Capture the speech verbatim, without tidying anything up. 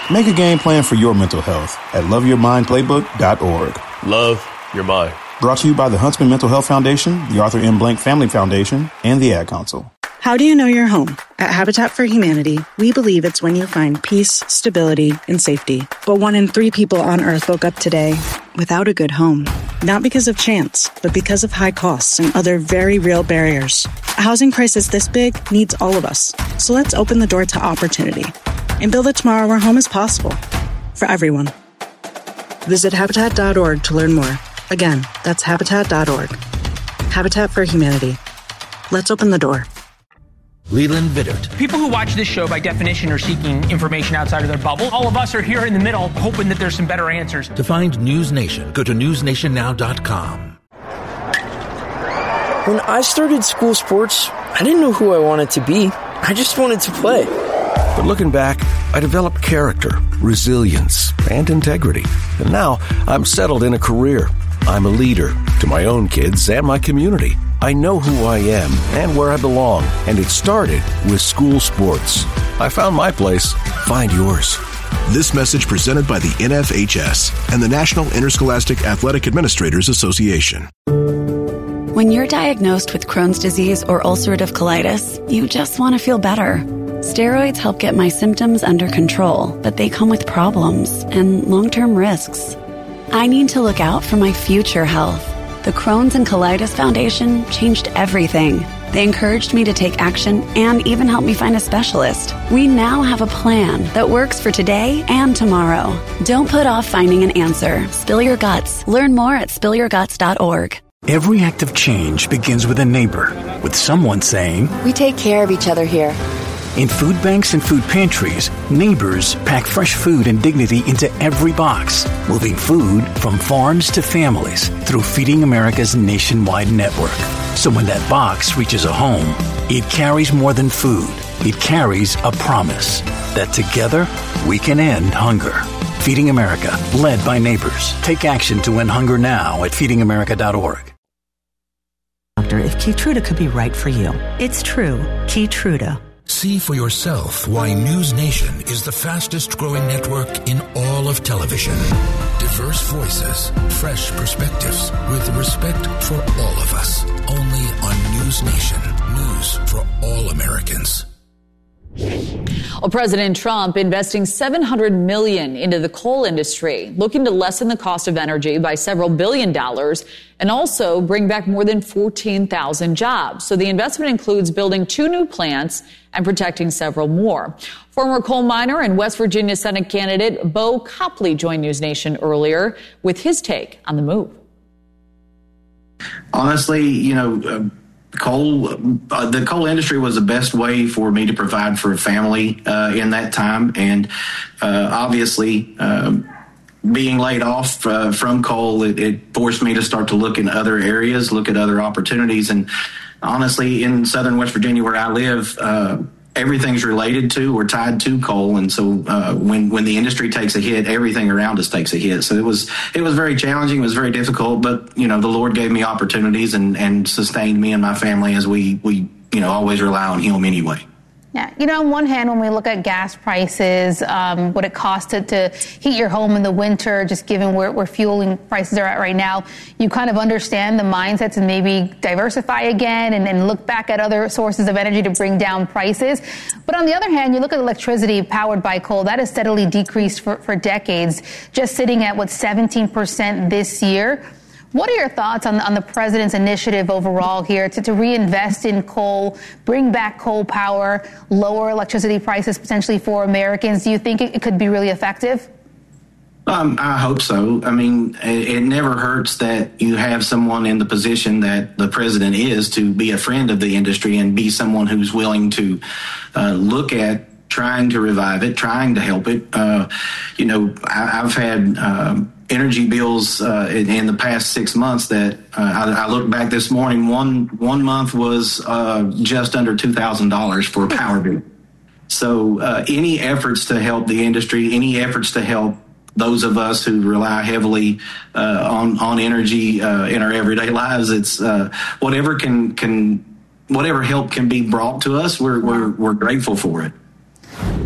Make a game plan for your mental health at love your mind playbook dot org. Love your mind. Brought to you by the Huntsman Mental Health Foundation, the Arthur M. Blank Family Foundation, and the Ad Council. How do you know you're home? At Habitat for Humanity, we believe it's when you find peace, stability, and safety. But one in three people on Earth woke up today without a good home. Not because of chance, but because of high costs and other very real barriers. A housing crisis this big needs all of us. So let's open the door to opportunity and build a tomorrow where home is possible for everyone. Visit Habitat dot org to learn more. Again, that's Habitat dot org. Habitat for Humanity. Let's open the door. Leland Vittert. People who watch this show, by definition, are seeking information outside of their bubble. All of us are here in the middle, hoping that there's some better answers. To find News Nation, go to news nation now dot com. When I started school sports, I didn't know who I wanted to be. I just wanted to play. But looking back, I developed character, resilience, and integrity. And now I'm settled in a career. I'm a leader to my own kids and my community. I know who I am and where I belong, and it started with school sports. I found my place. Find yours. This message presented by the N F H S and the National Interscholastic Athletic Administrators Association. When you're diagnosed with Crohn's disease or ulcerative colitis, you just want to feel better. Steroids help get my symptoms under control, but they come with problems and long-term risks. I need to look out for my future health. The Crohn's and Colitis Foundation changed everything. They encouraged me to take action and even helped me find a specialist. We now have a plan that works for today and tomorrow. Don't put off finding an answer. Spill your guts. Learn more at spill your guts dot org. Every act of change begins with a neighbor, with someone saying, "We take care of each other here." In food banks and food pantries, neighbors pack fresh food and dignity into every box, moving food from farms to families through Feeding America's nationwide network. So when that box reaches a home, it carries more than food. It carries a promise that together we can end hunger. Feeding America, led by neighbors. Take action to end hunger now at feeding america dot org. If Keytruda could be right for you. It's true. Keytruda. See for yourself why News Nation is the fastest growing network in all of television. Diverse voices, fresh perspectives, with respect for all of us. Only on News Nation. News for all Americans. Well, President Trump investing seven hundred million dollars into the coal industry, looking to lessen the cost of energy by several billion dollars and also bring back more than fourteen thousand jobs. So the investment includes building two new plants and protecting several more. Former coal miner and West Virginia Senate candidate Bo Copley joined News Nation earlier with his take on the move. Honestly, you know, uh, Coal, uh, the coal industry was the best way for me to provide for a family uh, in that time. And uh, obviously, um, being laid off uh, from coal, it, it forced me to start to look in other areas, look at other opportunities. And honestly, in southern West Virginia where I live, uh, everything's related to or tied to coal. And so uh, when when the industry takes a hit, everything around us takes a hit. So it was it was very challenging. It was very difficult. But, you know, the Lord gave me opportunities and, and sustained me and my family as we, we, you know, always rely on him anyway. Yeah. You know, on one hand, when we look at gas prices, um, what it costs to, to heat your home in the winter, just given where, where fueling prices are at right now, you kind of understand the mindset to maybe diversify again and, and look back at other sources of energy to bring down prices. But on the other hand, you look at electricity powered by coal, that has steadily decreased for, for decades, just sitting at, what, seventeen percent this year. What are your thoughts on, on the president's initiative overall here to, to reinvest in coal, bring back coal power, lower electricity prices potentially for Americans? Do you think it, it could be really effective? Um, I hope so. I mean, it, it never hurts that you have someone in the position that the president is to be a friend of the industry and be someone who's willing to uh, look at trying to revive it, trying to help it. Uh, you know, I, I've had um, energy bills uh, in, in the past six months that uh, I, I looked back this morning. One one month was uh, just under two thousand dollars for a power bill. So uh, any efforts to help the industry, any efforts to help those of us who rely heavily uh, on on energy uh, in our everyday lives, it's uh, whatever can can whatever help can be brought to us. We're we're we're grateful for it.